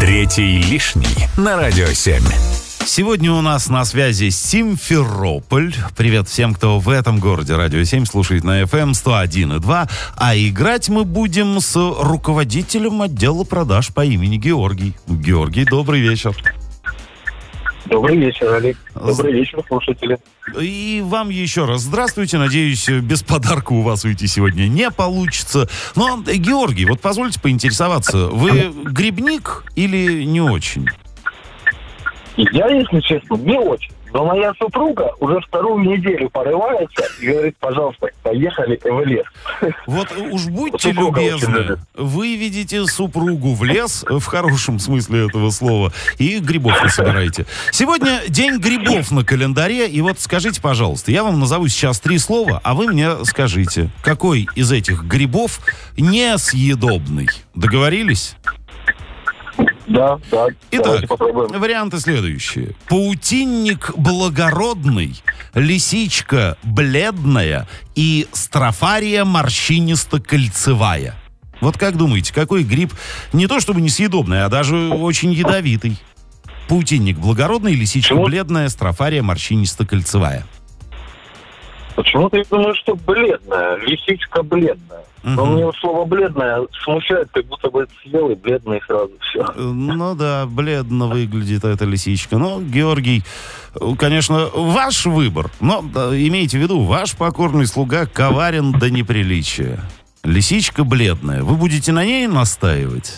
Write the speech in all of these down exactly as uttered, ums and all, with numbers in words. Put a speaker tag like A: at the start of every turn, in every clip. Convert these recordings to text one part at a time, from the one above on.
A: Третий лишний на Радио семь.
B: Сегодня у нас на связи Симферополь. Привет всем, кто в этом городе Радио семь слушает на эф эм сто один и два. А играть мы будем с руководителем отдела продаж по имени Георгий. Георгий, добрый вечер.
C: Добрый вечер, Олег. Добрый вечер, слушатели.
B: И вам еще раз здравствуйте. Надеюсь, без подарка у вас уйти сегодня не получится. Но, Георгий, вот позвольте поинтересоваться, вы грибник или не очень?
C: Я, если честно, не очень. Но моя супруга уже вторую неделю порывается и говорит: пожалуйста, поехали в лес.
B: Вот уж будьте любезны, выведите супругу в лес, в хорошем смысле этого слова, и грибов не собирайте. Сегодня день грибов на календаре, и вот скажите, пожалуйста, я вам назову сейчас три слова, а вы мне скажите, какой из этих грибов несъедобный? Договорились?
C: Да, да.
B: Итак, варианты следующие. Паутинник благородный, лисичка бледная и строфария морщинисто-кольцевая. Вот как думаете, какой гриб не то чтобы несъедобный, а даже очень ядовитый? Паутинник благородный, лисичка
C: Почему?
B: бледная, строфария морщинисто-кольцевая.
C: Почему-то я думаю, что бледная, лисичка бледная. Но
B: Мгм.
C: мне вот слово бледное смущает, как будто бы съел и бледный сразу все.
B: Ну да, бледно выглядит эта лисичка. Но, Георгий, конечно, ваш выбор. Но да, имейте в виду, ваш покорный слуга коварен до неприличия. Лисичка бледная. Вы будете на ней настаивать?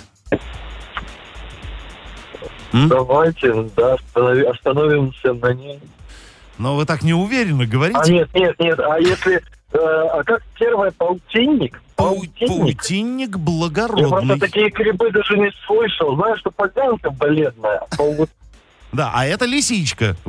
B: М?
C: Давайте, да, останови- остановимся на ней.
B: Но вы так неуверенно говорите.
C: А нет, нет, нет, а если... э, а как первое, паутинник?
B: Пау-
C: Паутинник?
B: Паутинник
C: Я
B: благородный.
C: просто такие грибы даже не слышал. Знаешь, что поганка бледная, а пау-
B: Да, а это лисичка.